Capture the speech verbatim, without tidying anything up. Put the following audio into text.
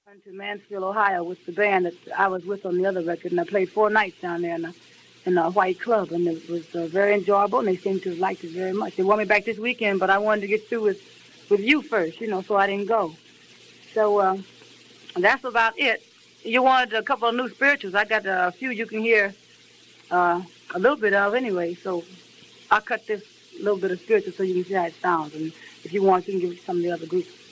To Mansfield, Ohio, with the band that I was with on the other record, and I played four nights down there in a, in a white club, and it was uh, very enjoyable, and they seemed to have liked it very much. They want me back this weekend, but I wanted to get through with, with you first, you know, so I didn't go. So uh, that's about it. You wanted a couple of new spirituals. I got a few you can hear uh, a little bit of anyway, so I'll cut this little bit of spiritual so you can see how it sounds, and if you want, you can give it to some of the other groups.